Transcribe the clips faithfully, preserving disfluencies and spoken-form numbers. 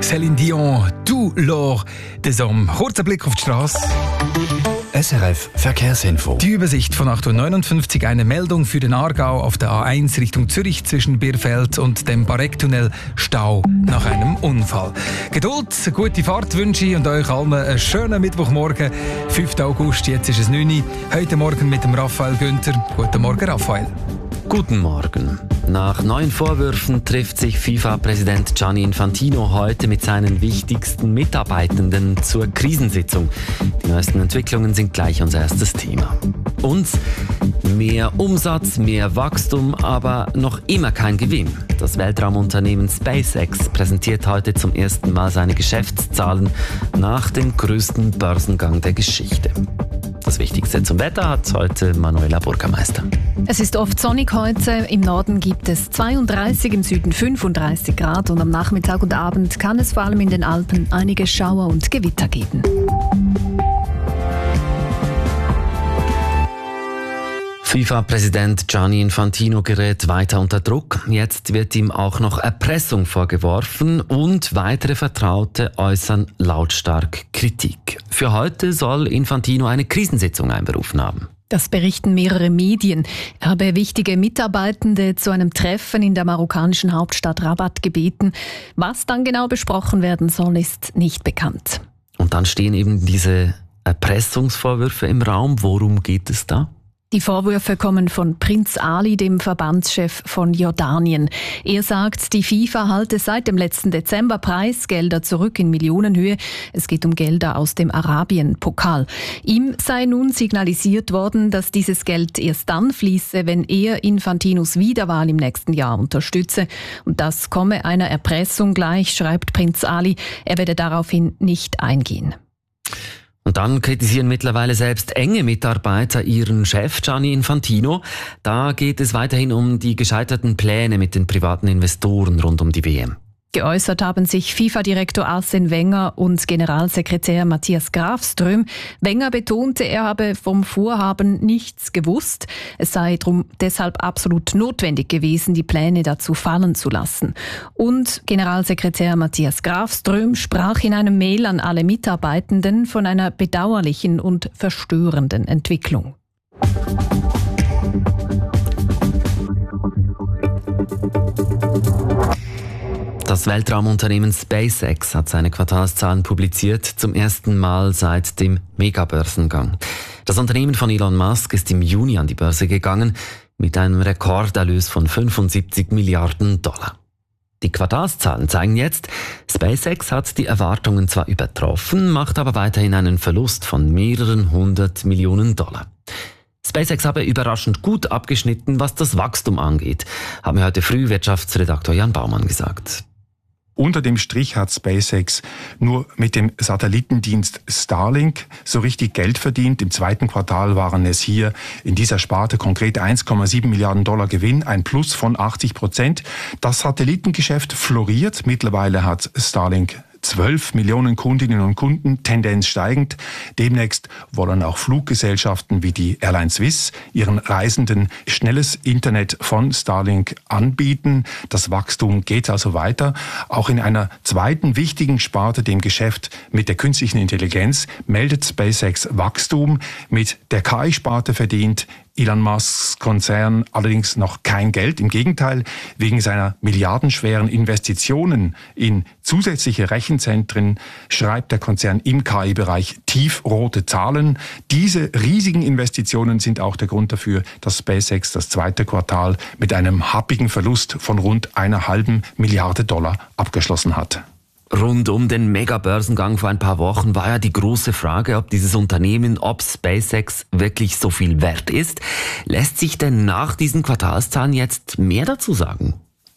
Céline Dion, «Du l'or des hommes». Kurzer Blick auf die Straße. S R F Verkehrsinfo. Die Übersicht von acht Uhr neunundfünfzig, eine Meldung für den Aargau auf der A eins Richtung Zürich zwischen Birfeld und dem Barecktunnel, Stau nach einem Unfall. Geduld, gute Fahrt wünsche ich und euch allen einen schönen Mittwochmorgen, fünften August, jetzt ist es neun Uhr. Heute Morgen mit dem Raphael Günther. Guten Morgen, Raphael. Guten Morgen. Nach neuen Vorwürfen trifft sich FIFA-Präsident Gianni Infantino heute mit seinen wichtigsten Mitarbeitenden zur Krisensitzung. Die neuesten Entwicklungen sind gleich unser erstes Thema. Uns mehr Umsatz, mehr Wachstum, aber noch immer kein Gewinn. Das Weltraumunternehmen SpaceX präsentiert heute zum ersten Mal seine Geschäftszahlen nach dem größten Börsengang der Geschichte. Das Wichtigste zum Wetter hat heute Manuela Burgermeister. Es ist oft sonnig heute. Im Norden gibt es zweiunddreißig, im Süden fünfunddreißig Grad und am Nachmittag und Abend kann es vor allem in den Alpen einige Schauer und Gewitter geben. FIFA-Präsident Gianni Infantino gerät weiter unter Druck. Jetzt wird ihm auch noch Erpressung vorgeworfen und weitere Vertraute äußern lautstark Kritik. Für heute soll Infantino eine Krisensitzung einberufen haben. Das berichten mehrere Medien. Er habe wichtige Mitarbeitende zu einem Treffen in der marokkanischen Hauptstadt Rabat gebeten. Was dann genau besprochen werden soll, ist nicht bekannt. Und dann stehen eben diese Erpressungsvorwürfe im Raum. Worum geht es da? Die Vorwürfe kommen von Prinz Ali, dem Verbandschef von Jordanien. Er sagt, die FIFA halte seit dem letzten Dezember Preisgelder zurück in Millionenhöhe. Es geht um Gelder aus dem Arabien-Pokal. Ihm sei nun signalisiert worden, dass dieses Geld erst dann fließe, wenn er Infantinos Wiederwahl im nächsten Jahr unterstütze. Und das komme einer Erpressung gleich, schreibt Prinz Ali. Er werde daraufhin nicht eingehen. Und dann kritisieren mittlerweile selbst enge Mitarbeiter ihren Chef Gianni Infantino. Da geht es weiterhin um die gescheiterten Pläne mit den privaten Investoren rund um die W M. Geäußert haben sich FIFA-Direktor Arsene Wenger und Generalsekretär Matthias Grafström. Wenger betonte, er habe vom Vorhaben nichts gewusst. Es sei drum deshalb absolut notwendig gewesen, die Pläne dazu fallen zu lassen. Und Generalsekretär Matthias Grafström sprach in einem Mail an alle Mitarbeitenden von einer bedauerlichen und verstörenden Entwicklung. Das Weltraumunternehmen SpaceX hat seine Quartalszahlen publiziert, zum ersten Mal seit dem Megabörsengang. Das Unternehmen von Elon Musk ist im Juni an die Börse gegangen mit einem Rekorderlös von fünfundsiebzig Milliarden Dollar. Die Quartalszahlen zeigen jetzt, SpaceX hat die Erwartungen zwar übertroffen, macht aber weiterhin einen Verlust von mehreren hundert Millionen Dollar. SpaceX habe überraschend gut abgeschnitten, was das Wachstum angeht, haben wir heute früh Wirtschaftsredaktor Jan Baumann gesagt. Unter dem Strich hat SpaceX nur mit dem Satellitendienst Starlink so richtig Geld verdient. Im zweiten Quartal waren es hier in dieser Sparte konkret eins Komma sieben Milliarden Dollar Gewinn, ein Plus von achtzig Prozent. Das Satellitengeschäft floriert. Mittlerweile hat Starlink zwölf Millionen Kundinnen und Kunden, Tendenz steigend. Demnächst wollen auch Fluggesellschaften wie die Airline Swiss ihren Reisenden schnelles Internet von Starlink anbieten. Das Wachstum geht also weiter. Auch in einer zweiten wichtigen Sparte, dem Geschäft mit der künstlichen Intelligenz, meldet SpaceX Wachstum. Mit der K I-Sparte verdient Elon Musks Konzern allerdings noch kein Geld. Im Gegenteil, wegen seiner milliardenschweren Investitionen in zusätzliche Rechenzentren schreibt der Konzern im K I-Bereich tiefrote Zahlen. Diese riesigen Investitionen sind auch der Grund dafür, dass SpaceX das zweite Quartal mit einem happigen Verlust von rund einer halben Milliarde Dollar abgeschlossen hat. Rund um den Mega-Börsengang vor ein paar Wochen war ja die große Frage, ob dieses Unternehmen, ob SpaceX wirklich so viel wert ist. Lässt sich denn nach diesen Quartalszahlen jetzt mehr dazu sagen?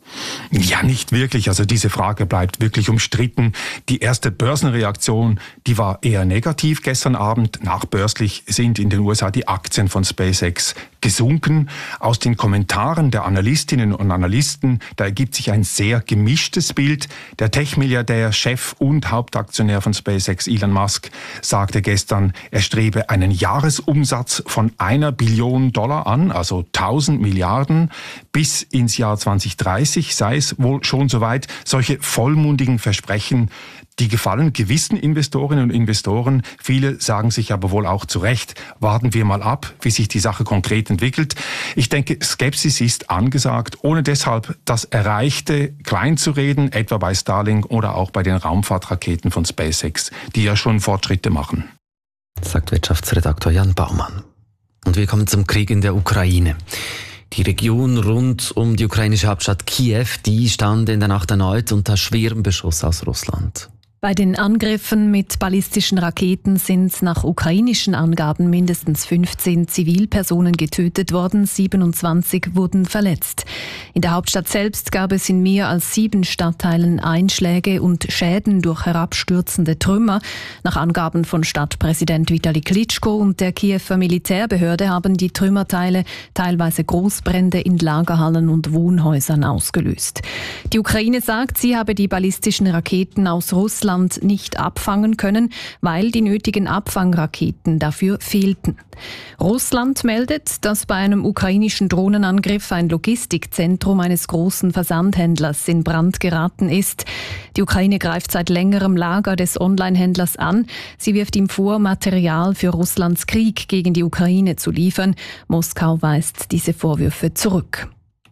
Ja, nicht wirklich. Also diese Frage bleibt wirklich umstritten. Die erste Börsenreaktion, die war eher negativ gestern Abend. Nachbörslich sind in den U S A die Aktien von SpaceX gesunken. Aus den Kommentaren der Analystinnen und Analysten, da ergibt sich ein sehr gemischtes Bild. Der Tech-Milliardär, Chef und Hauptaktionär von SpaceX, Elon Musk, sagte gestern, er strebe einen Jahresumsatz von einer Billion Dollar an, also tausend Milliarden, bis ins Jahr zwanzig dreißig. zwanzig sei es wohl schon soweit. Solche vollmundigen Versprechen, die gefallen gewissen Investorinnen und Investoren. Viele sagen sich aber wohl auch zu Recht, warten wir mal ab, wie sich die Sache konkret entwickelt. Ich denke, Skepsis ist angesagt, ohne deshalb das Erreichte kleinzureden, etwa bei Starlink oder auch bei den Raumfahrtraketen von SpaceX, die ja schon Fortschritte machen. Sagt Wirtschaftsredaktor Jan Baumann. Und wir kommen zum Krieg in der Ukraine. Die Region rund um die ukrainische Hauptstadt Kiew, die stand in der Nacht erneut unter schwerem Beschuss aus Russland. Bei den Angriffen mit ballistischen Raketen sind nach ukrainischen Angaben mindestens fünfzehn Zivilpersonen getötet worden, siebenundzwanzig wurden verletzt. In der Hauptstadt selbst gab es in mehr als sieben Stadtteilen Einschläge und Schäden durch herabstürzende Trümmer. Nach Angaben von Stadtpräsident Vitali Klitschko und der Kiewer Militärbehörde haben die Trümmerteile teilweise Großbrände in Lagerhallen und Wohnhäusern ausgelöst. Die Ukraine sagt, sie habe die ballistischen Raketen aus Russland nicht abfangen können, weil die nötigen Abfangraketen dafür fehlten. Russland meldet, dass bei einem ukrainischen Drohnenangriff ein Logistikzentrum eines großen Versandhändlers in Brand geraten ist. Die Ukraine greift seit längerem Lager des Onlinehändlers an. Sie wirft ihm vor, Material für Russlands Krieg gegen die Ukraine zu liefern. Moskau weist diese Vorwürfe zurück.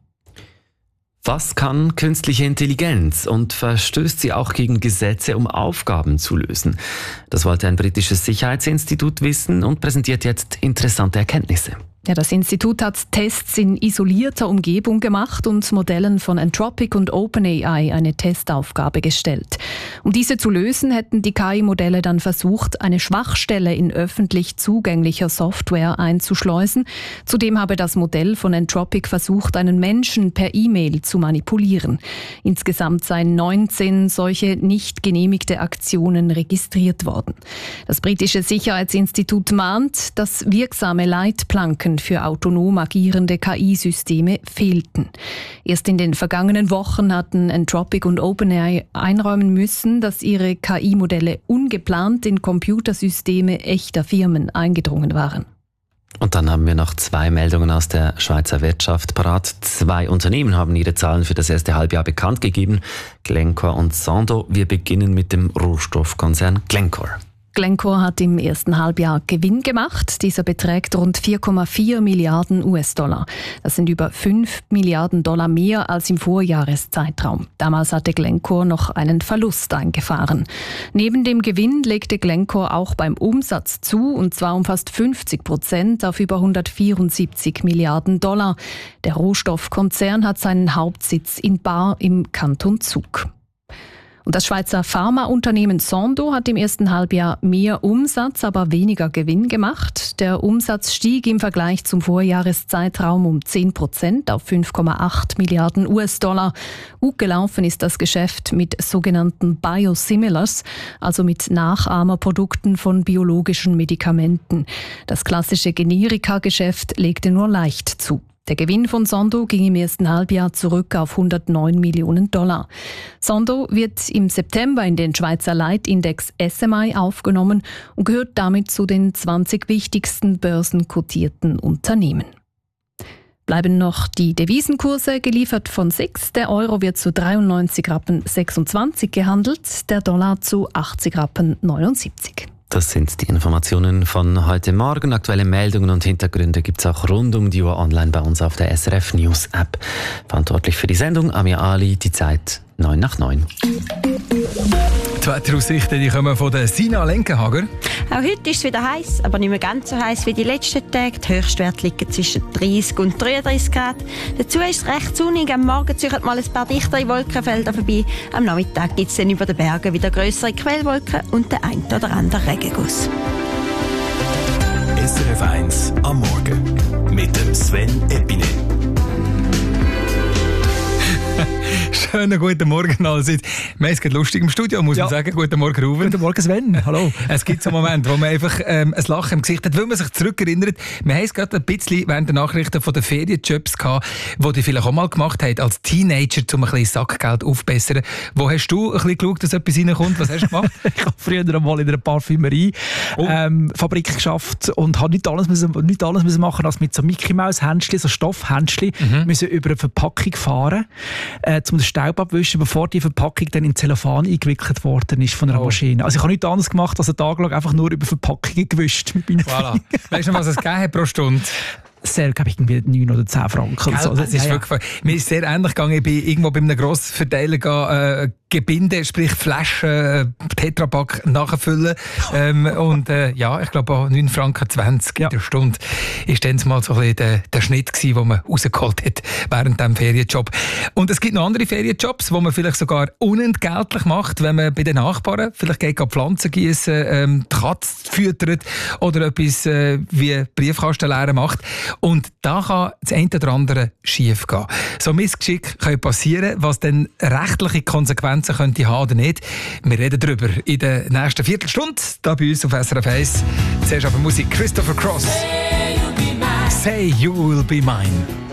Was kann künstliche Intelligenz und verstößt sie auch gegen Gesetze, um Aufgaben zu lösen? Das wollte ein britisches Sicherheitsinstitut wissen und präsentiert jetzt interessante Erkenntnisse. Ja, das Institut hat Tests in isolierter Umgebung gemacht und Modellen von Anthropic und OpenAI eine Testaufgabe gestellt. Um diese zu lösen, hätten die K I-Modelle dann versucht, eine Schwachstelle in öffentlich zugänglicher Software einzuschleusen. Zudem habe das Modell von Anthropic versucht, einen Menschen per E-Mail zu manipulieren. Insgesamt seien neunzehn solche nicht genehmigte Aktionen registriert worden. Das britische Sicherheitsinstitut mahnt, dass wirksame Leitplanken für autonom agierende K I-Systeme fehlten. Erst in den vergangenen Wochen hatten Anthropic und OpenAI einräumen müssen, dass ihre K I-Modelle ungeplant in Computersysteme echter Firmen eingedrungen waren. Und dann haben wir noch zwei Meldungen aus der Schweizer Wirtschaft parat. Zwei Unternehmen haben ihre Zahlen für das erste Halbjahr bekannt gegeben. Glencore und Sandoz. Wir beginnen mit dem Rohstoffkonzern Glencore. Glencore hat im ersten Halbjahr Gewinn gemacht. Dieser beträgt rund vier Komma vier Milliarden U S-Dollar. Das sind über fünf Milliarden Dollar mehr als im Vorjahreszeitraum. Damals hatte Glencore noch einen Verlust eingefahren. Neben dem Gewinn legte Glencore auch beim Umsatz zu, und zwar um fast fünfzig Prozent auf über hundertvierundsiebzig Milliarden Dollar. Der Rohstoffkonzern hat seinen Hauptsitz in Bar im Kanton Zug. Und das Schweizer Pharmaunternehmen Sandoz hat im ersten Halbjahr mehr Umsatz, aber weniger Gewinn gemacht. Der Umsatz stieg im Vergleich zum Vorjahreszeitraum um zehn Prozent auf fünf Komma acht Milliarden U S-Dollar. Gut gelaufen ist das Geschäft mit sogenannten Biosimilars, also mit Nachahmerprodukten von biologischen Medikamenten. Das klassische Generika-Geschäft legte nur leicht zu. Der Gewinn von Sandoz ging im ersten Halbjahr zurück auf hundertneun Millionen Dollar. Sandoz wird im September in den Schweizer Leitindex S M I aufgenommen und gehört damit zu den zwanzig wichtigsten börsenkotierten Unternehmen. Bleiben noch die Devisenkurse, geliefert von S I X. Der Euro wird zu dreiundneunzig Rappen sechsundzwanzig gehandelt, der Dollar zu achtzig Rappen neunundsiebzig. Das sind die Informationen von heute Morgen. Aktuelle Meldungen und Hintergründe gibt es auch rund um die Uhr online bei uns auf der S R F News App. Verantwortlich für die Sendung Amir Ali, die Zeit neun nach neun. Die Wetteraussichten, die kommen von der Sina Lenkenhager. Auch heute ist es wieder heiß, aber nicht mehr ganz so heiß wie die letzten Tage. Die Höchstwerte liegen zwischen dreißig und dreiunddreißig Grad. Dazu ist es recht sonnig. Am Morgen ziehen mal ein paar dichtere Wolkenfelder vorbei. Am Nachmittag gibt es dann über den Bergen wieder grössere Quellwolken und den ein oder anderen Regenguss. S R F eins am Morgen mit dem Sven Epine. Schönen guten Morgen allerseits. Wir haben es lustig im Studio, muss ja. man sagen. Guten Morgen, Ruben. Guten Morgen, Sven. Hallo. Es gibt so einen Moment, wo man einfach ähm, ein Lachen im Gesicht hat, weil man sich zurückerinnert. Wir haben es gerade ein bisschen während der Nachrichten von den Ferienjobs gehabt, die die vielleicht auch mal gemacht haben, als Teenager, um ein bisschen Sackgeld aufzubessern. Wo hast du ein bisschen geschaut, dass etwas reinkommt? Was hast du gemacht? Ich habe früher einmal in einer Parfümerie oh. ähm, Fabrik geschafft und habe nicht alles, müssen, nicht alles müssen machen, als mit so Mickey-Maus-Händchen, so Stoffhändchen, mhm. müssen über eine Verpackung fahren, äh, um den Staub abwischen, bevor die Verpackung dann in Zellophan eingewickelt worden ist von einer oh. Maschine. Also ich habe nichts anderes gemacht, als einen Tag lang einfach nur über Verpackungen gewischt mit meinen voilà. Weißt du, was es gegeben hat pro Stunde? Sehr, glaube ich, irgendwie neun oder zehn Franken. So. Also, ist ja, wirklich, ja. Mir ist sehr ähnlich gegangen. Ich bin irgendwo bei einem Grossverteiler äh, Gebinde, sprich Flaschen, äh, Tetrapack nachfüllen. ähm, und äh, ja, ich glaube auch neun Franken zwanzig ja. in der Stunde ist dann mal so ein bisschen der, der Schnitt gewesen, den man rausgeholt hat während diesem Ferienjob. Und es gibt noch andere Ferienjobs, die man vielleicht sogar unentgeltlich macht, wenn man bei den Nachbarn vielleicht geht Pflanzen gießen, ähm, die Katze füttert oder etwas äh, wie Briefkastenleeren macht. Und da kann das eine oder andere schief gehen. So Missgeschick kann passieren, was dann rechtliche Konsequenzen könnte haben oder nicht. Wir reden darüber in der nächsten Viertelstunde, hier bei uns auf S R F eins. Zuerst aber Musik Christopher Cross. Say you will be mine.